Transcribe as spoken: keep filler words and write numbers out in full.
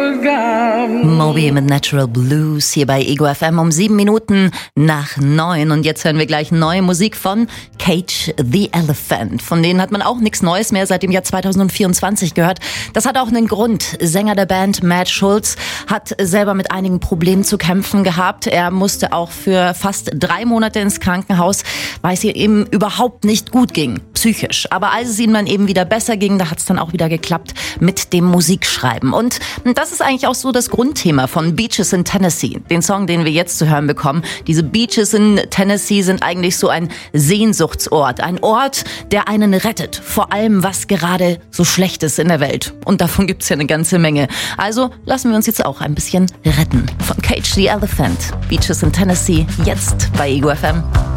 Moby mit Natural Blues hier bei Ego F M um sieben Minuten nach neun. Und jetzt hören wir gleich neue Musik von Cage the Elephant. Von denen hat man auch nichts Neues mehr seit dem Jahr zweitausendvierundzwanzig gehört. Das hat auch einen Grund. Sänger der Band Matt Schulz hat selber mit einigen Problemen zu kämpfen gehabt. Er musste auch für fast drei Monate ins Krankenhaus, weil es ihm überhaupt nicht gut ging, psychisch. Aber als es ihm dann eben wieder besser ging, da hat es dann auch wieder geklappt mit dem Musikschreiben. Und das ist eigentlich auch so das Grundthema von Beaches in Tennessee. Den Song, den wir jetzt zu hören bekommen. Diese Beaches in Tennessee sind eigentlich so ein Sehnsuchtsort. Ein Ort, der einen rettet. Vor allem, was gerade so schlecht ist in der Welt. Und davon gibt es ja eine ganze Menge. Also lassen wir uns jetzt auch ein bisschen retten. Von Cage the Elephant. Beaches in Tennessee, jetzt bei Ego F M.